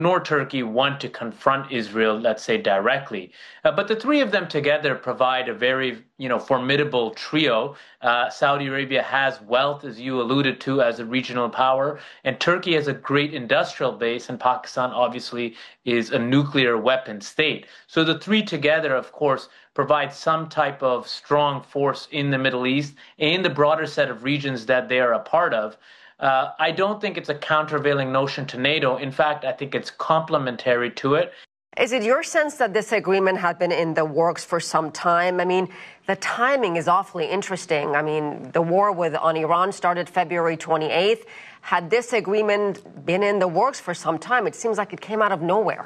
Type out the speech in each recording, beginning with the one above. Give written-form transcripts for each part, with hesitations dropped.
nor Turkey want to confront Israel, let's say, directly. But the three of them together provide a very, formidable trio. Saudi Arabia has wealth, as you alluded to, as a regional power, and Turkey has a great industrial base, and Pakistan obviously is a nuclear weapon state. So the three together, of course, provide some type of strong force in the Middle East and in the broader set of regions that they are a part of. I don't think it's a countervailing notion to NATO. In fact, I think it's complementary to it. Is it your sense that this agreement had been in the works for some time? I mean, the timing is awfully interesting. I mean, the war on Iran started February 28th. Had this agreement been in the works for some time, it seems like it came out of nowhere.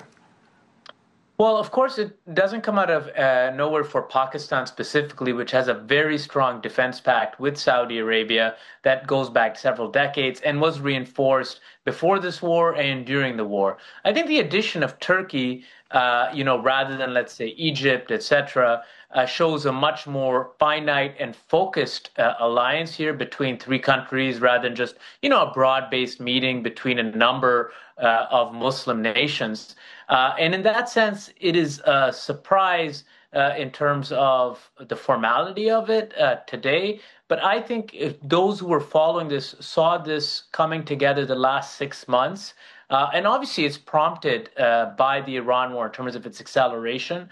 Well, of course, it doesn't come out of nowhere for Pakistan specifically, which has a very strong defense pact with Saudi Arabia that goes back several decades and was reinforced before this war and during the war. I think the addition of Turkey, rather than, let's say, Egypt, etc., shows a much more finite and focused alliance here between three countries rather than just, a broad-based meeting between a number of Muslim nations. And in that sense, it is a surprise in terms of the formality of it today. But I think if those who were following this saw this coming together the last 6 months, and obviously it's prompted by the Iran war in terms of its acceleration.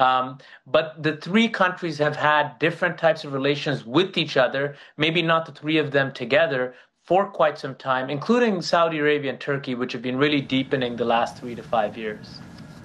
But the three countries have had different types of relations with each other, maybe not the three of them together, for quite some time, including Saudi Arabia and Turkey, which have been really deepening the last 3 to 5 years.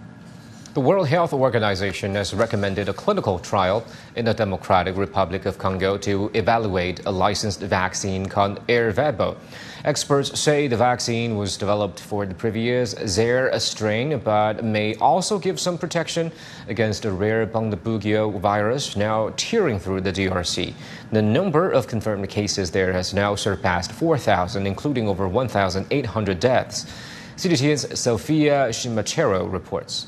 The World Health Organization has recommended a clinical trial in the Democratic Republic of Congo to evaluate a licensed vaccine called Ervebo. Experts say the vaccine was developed for the previous Zaire strain, but may also give some protection against a rare Bundibugyo virus now tearing through the DRC. The number of confirmed cases there has now surpassed 4,000, including over 1,800 deaths. CDTN's Sofia Shimachero reports.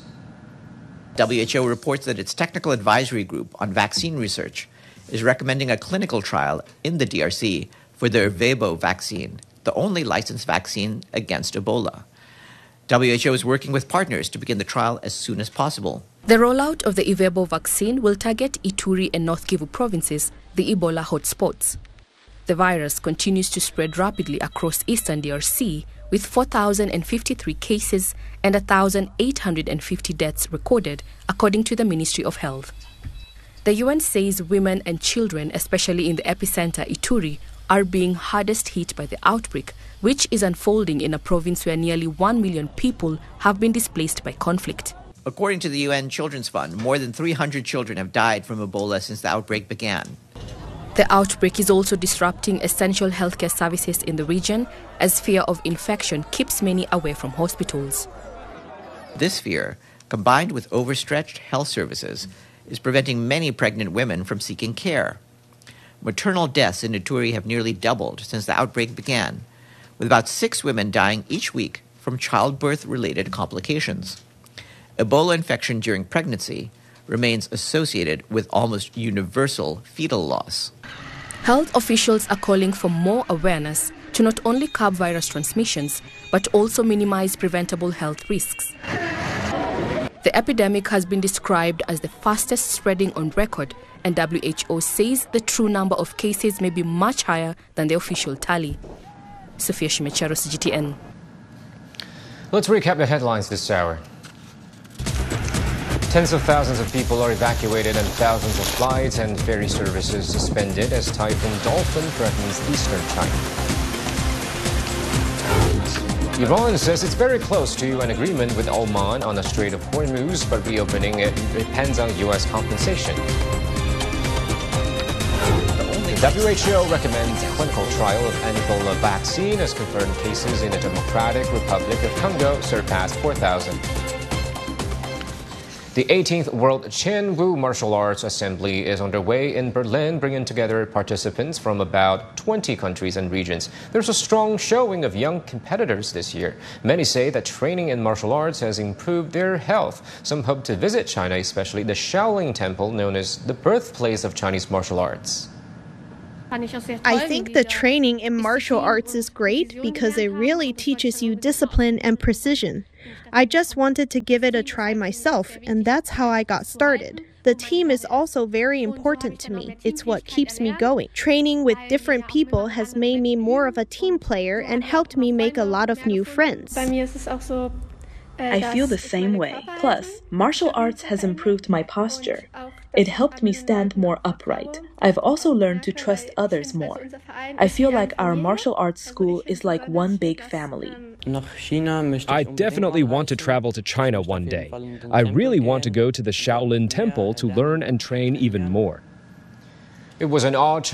WHO reports that its technical advisory group on vaccine research is recommending a clinical trial in the DRC for the Ervebo vaccine, the only licensed vaccine against Ebola. WHO is working with partners to begin the trial as soon as possible. The rollout of the Ervebo vaccine will target Ituri and North Kivu provinces, the Ebola hotspots. The virus continues to spread rapidly across eastern DRC, with 4,053 cases and 1,850 deaths recorded, according to the Ministry of Health. The UN says women and children, especially in the epicenter Ituri, are being hardest hit by the outbreak, which is unfolding in a province where nearly 1 million people have been displaced by conflict. According to the UN Children's Fund, more than 300 children have died from Ebola since the outbreak began. The outbreak is also disrupting essential healthcare services in the region, as fear of infection keeps many away from hospitals. This fear, combined with overstretched health services, is preventing many pregnant women from seeking care. Maternal deaths in Ituri have nearly doubled since the outbreak began, with about 6 women dying each week from childbirth-related complications. Ebola infection during pregnancy remains associated with almost universal fetal loss. Health officials are calling for more awareness to not only curb virus transmissions, but also minimize preventable health risks. The epidemic has been described as the fastest spreading on record, and WHO says the true number of cases may be much higher than the official tally. Sofia Shimachero, CGTN. Let's recap the headlines this hour. Tens of thousands of people are evacuated and thousands of flights and ferry services suspended as Typhoon Dolphin threatens eastern China. Iran says it's very close to an agreement with Oman on the Strait of Hormuz, but reopening it depends on U.S. compensation. The WHO recommends a clinical trial of an Ebola vaccine as confirmed cases in the Democratic Republic of Congo surpassed 4,000. The 18th World Chen Wu Martial Arts Assembly is underway in Berlin, bringing together participants from about 20 countries and regions. There's a strong showing of young competitors this year. Many say that training in martial arts has improved their health. Some hope to visit China, especially the Shaolin Temple, known as the birthplace of Chinese martial arts. I think the training in martial arts is great because it really teaches you discipline and precision. I just wanted to give it a try myself, and that's how I got started. The team is also very important to me. It's what keeps me going. Training with different people has made me more of a team player and helped me make a lot of new friends. I feel the same way. Plus, martial arts has improved my posture. It helped me stand more upright. I've also learned to trust others more. I feel like our martial arts school is like one big family. I definitely want to travel to China one day. I really want to go to the Shaolin Temple to learn and train even more. It was an all